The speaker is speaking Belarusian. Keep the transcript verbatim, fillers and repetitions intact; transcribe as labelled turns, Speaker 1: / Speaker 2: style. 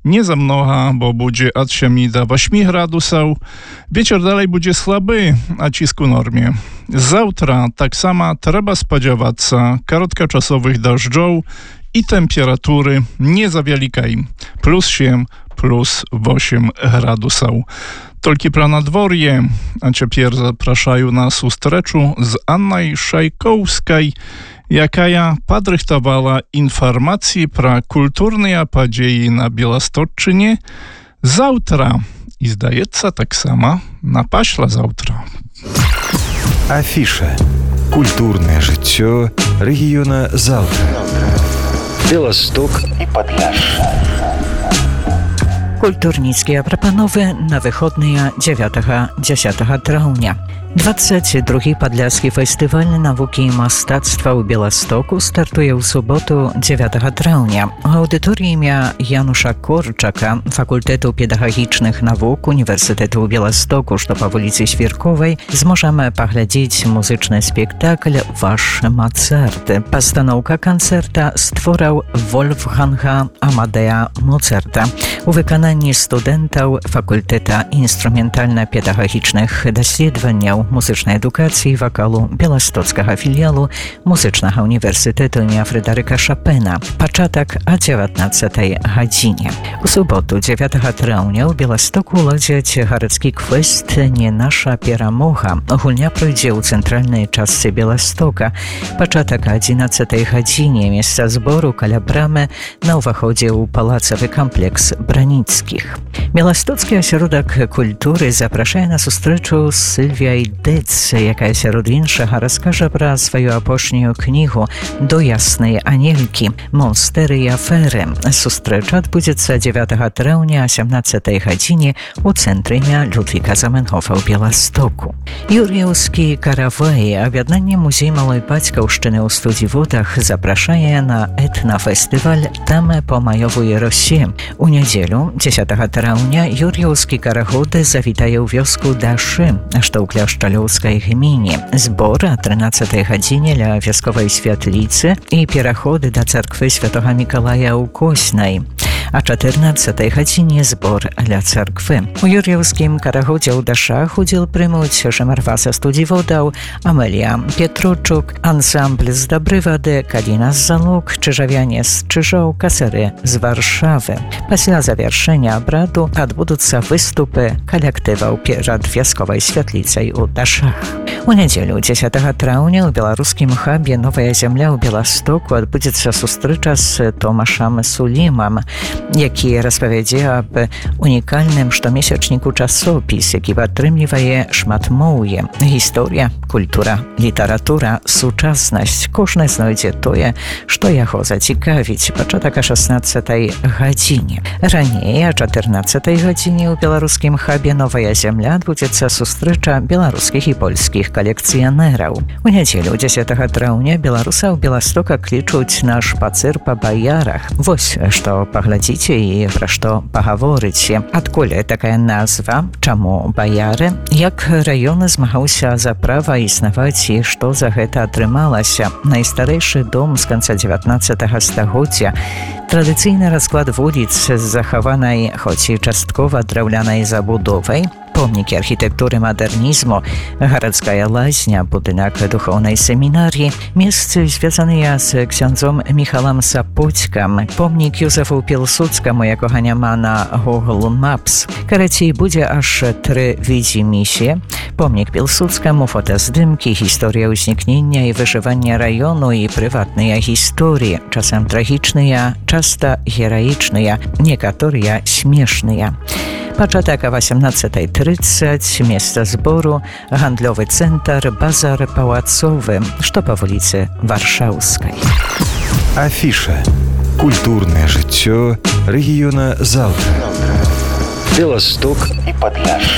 Speaker 1: nie za mnoga, bo będzie od siedmiu do ośmiu gradusów. Wieczór dalej będzie słaby, a cisk w normie. Zawtra tak samo trzeba spodziewać się krótkoczasowych deszczów i temperatury nie za wielkiej. Plus siedem, plus osiem gradusów. Tylko pro nadworje, a ciepierw zapraszają na sustreczu z Annej Szajkowskiej, jaka podrychtowała informacje pro kulturne podzieje na Białostocczynie zawtra i zdaje się tak samo na paśla zawtra.
Speaker 2: Афіша. Культурное жыццё рэгіёна заўтра. Беласток і Падляшша.
Speaker 3: Культурніцкія прапановы на выходныя дзевятага-дзясятага траўня. двадцать другі падляскі фестываль навукі і мастацтва ў Беластоку стартуе ў суботу дзевятага траўня. У аўдыторыі імя Януша Корчака факультэту педагагічных навук універсітэту ў Беластоку, што па вуліцы Свірковай, зможам паглядзець музычны спектакль «Ваш Моцарт». Пастаноўка канцэрта з твораў Вольфганга Амадея Моцарта у выкананні студэнтаў факультэта інструментальна-педагагічных даследаванняў музычнай адукацыі і вакалу Беластоцкага філіялу музычнага універсітэту імя Фрыдэрыка Шапена. Пачатак о дзевятнаццатай гадзіне. У суботу дзевятага траўня ў Беластоку ладзяць гарадскі квест «Не наша перамога». Гульня пройдзе ў цэнтральнай частцы Беластока. Пачатак о адзінаццатай гадзіне. Месца збору каля брамы на ўваходзе ў палацавы комплекс Браніцкіх. Беластоцкі асяродак культуры запрашае на сустрэчу з Сільвіяй Дэц, якая сярод іншага раскажа пра сваю апошнюю кнігу «До яснай анелькі. Монстэры і аферы». Сустрэча адбудзецца дзевятага траўня о сямнаццатай гадзіне ў цэнтры імя Людвіга Заменхофа ў Беластоку. Юр'еўскі каравай, аб'яднанне музей малой бацькаўшчыны ў Студзіводах, запрашае на этнафестываль «Там по маёвой росе». У нядзелю дзесятага траўня юр'еўскі карагод завітае ў вёску Дашы, што ў Кляшчалёўскай гміне. Збор о трынаццатай гадзіне ля вясковай святліцы і пераход да царквы святога Мікалая ў Коснай. А чатырнаццатай гадзіне збор ля царквы. У юр'еўскім карагодзе ў Дашах удзел прымуць Жамарфаса Студзіводаў, Амелія Петручук, ансамбль з Дабрывады, Каліна з Залук, чыжавяне з Чыжоў, касары з Варшавы. Пасля завяршэння абраду адбудуцца выступы калектываў перад вясковай святліцай у Дашах. У нядзелю дзесятага траўня ў беларускім хабе «Новая зямля» ў Беластоку адбудзецца сустрэча з Томашам Сулімам, які распавядзе аб унікальным штомесячніку часопіс, які падтрымлівае шматмоўе. Гісторыя, культура, літаратура, сучаснасць. Кожны знойдзе тое, што яго зацікавіць. Пачатак о шаснаццатай гадзіне. Раней о чатырнаццатай гадзіне ў беларускім хабе «Новая зямля» адбудзецца сустрэча беларускіх і польскіх калекцыянераў. У нядзелю дзесятага траўня беларусаў Беластока клічуць на шпацыр па баярах. Вось што паглядзіце і пра што пагаворыце. Адкуль такая назва, чаму баяры, як раён змагаўся за права існаваць і што за гэта атрымалася. Найстарэйшы дом з канца дзевятнаццатага стагоддзя, традыцыйны расклад вуліц з захаванай, хоць і часткова драўлянай забудовай, помнікі архітэктуры мадэрнізму, гарадская лазня, будынак духоўнай семінаріі, месцы, звязаныя з ксяндзом Міхалам Сапоцькам, помнік Юзефу Пілсудскаму, якога няма на Google Maps. Карацей, будзе аж тры відзімісі. Помнік Пілсудскаму, фотаздымкі, гісторыя ўзнікнення і выжывання раёну і прыватныя гісторыі, часам трагічныя, часта гераічныя, некаторыя смешныя. Пачатак о восемнадцатай трыццаць, месца збору гандлёвы цэнтр Базар Палацовы, што па вуліцы Варшаўскай.
Speaker 2: Афіша. Культурное жыццё рэгіёна заўтра. Беласток і Падляшша.